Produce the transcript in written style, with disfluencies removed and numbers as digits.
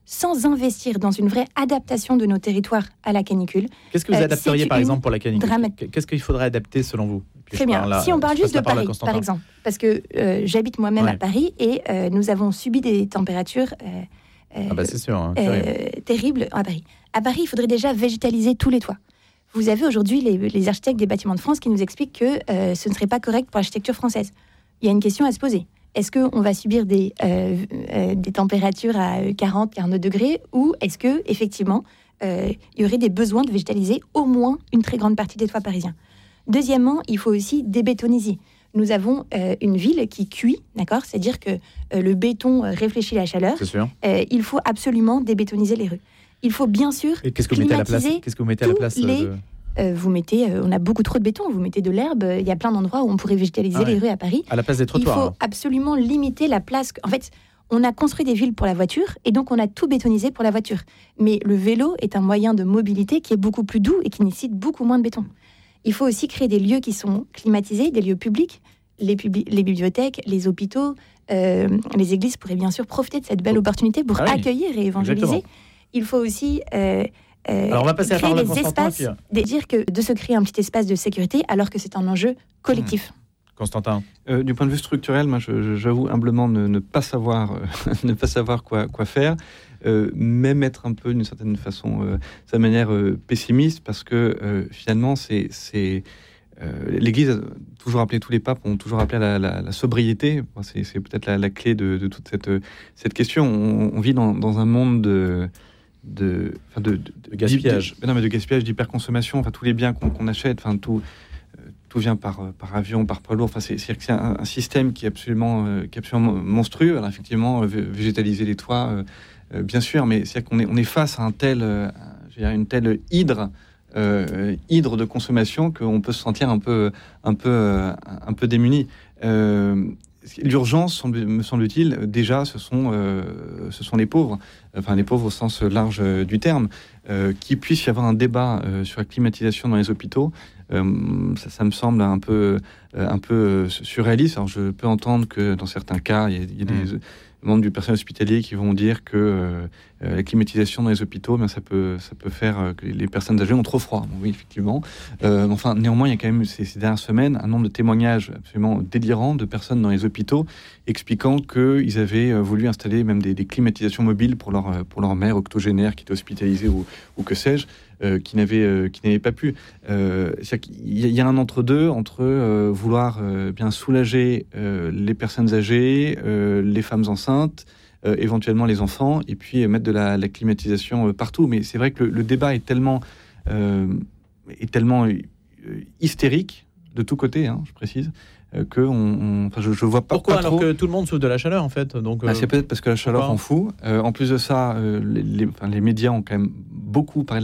sans investir dans une vraie adaptation de nos territoires à la canicule. Qu'est-ce que vous adapteriez par exemple pour la canicule ? Qu'est-ce qu'il faudrait adapter selon vous ? Très bien. Si on parle juste de Paris, par exemple, parce que j'habite moi-même à Paris et nous avons subi des températures c'est sûr, terribles à Paris. À Paris, il faudrait déjà végétaliser tous les toits. Vous avez aujourd'hui les architectes des bâtiments de France qui nous expliquent que ce ne serait pas correct pour l'architecture française. Il y a une question à se poser. Est-ce qu'on va subir des températures à 40, 49 degrés ou est-ce qu'effectivement, il y aurait des besoins de végétaliser au moins une très grande partie des toits parisiens ? Deuxièmement, il faut aussi débétoniser. Nous avons une ville qui cuit, d'accord ? C'est-à-dire que le béton réfléchit la chaleur. C'est sûr. Il faut absolument débétoniser les rues. Il faut bien sûr Et qu'est-ce que vous mettez à la place ? Qu'est-ce que vous mettez à la place vous mettez, on a beaucoup trop de béton, vous mettez de l'herbe, il y a plein d'endroits où on pourrait végétaliser les rues à Paris. À la place des trottoirs. Il faut absolument limiter la place. En fait, on a construit des villes pour la voiture et donc on a tout bétonisé pour la voiture. Mais le vélo est un moyen de mobilité qui est beaucoup plus doux et qui nécessite beaucoup moins de béton. Il faut aussi créer des lieux qui sont climatisés, des lieux publics, les bibliothèques, les hôpitaux, les églises pourraient bien sûr profiter de cette belle opportunité pour accueillir et évangéliser. Exactement. Il faut aussi alors on va passer créer à des espaces, dire que de se créer un petit espace de sécurité alors que c'est un enjeu collectif. Constantin. Du point de vue structurel, moi j'avoue humblement ne pas savoir quoi faire. Même être un peu d'une certaine façon sa manière pessimiste parce que finalement c'est l'Église a toujours appelé, tous les papes ont toujours appelé à la sobriété. C'est peut-être la clé de toute cette question. On vit dans un monde de gaspillage. De gaspillage, d'hyperconsommation. Enfin, tous les biens qu'on achète, enfin tout vient par avion, par poids lourd. Enfin, c'est un système qui est absolument monstrueux. Alors effectivement, végétaliser les toits, bien sûr, mais c'est-à-dire qu'on est face à une telle hydre de consommation qu'on peut se sentir un peu démuni. L'urgence, me semble-t-il, déjà, ce sont les pauvres, enfin les pauvres au sens large du terme, qu'il puisse y avoir un débat sur la climatisation dans les hôpitaux. Ça me semble un peu surréaliste. Alors je peux entendre que dans certains cas, il y a des membres du personnel hospitalier qui vont dire que la climatisation dans les hôpitaux, ça peut faire que les personnes âgées ont trop froid. Bon, oui, effectivement. Enfin, néanmoins, il y a quand même ces dernières semaines un nombre de témoignages absolument délirants de personnes dans les hôpitaux expliquant qu'ils avaient voulu installer même des climatisations mobiles pour leur mère octogénaire qui était hospitalisée ou que sais-je. Qui n'avait pas pu. Il y a un entre-deux entre vouloir bien soulager les personnes âgées, les femmes enceintes, éventuellement les enfants, et puis mettre de la climatisation partout. Mais c'est vrai que le débat est tellement hystérique de tous côtés, je précise, que je vois pas. Pourquoi pas alors trop. Que tout le monde souffre de la chaleur en fait donc, C'est peut-être parce que la chaleur en fout. En plus de ça, les médias ont quand même beaucoup parlé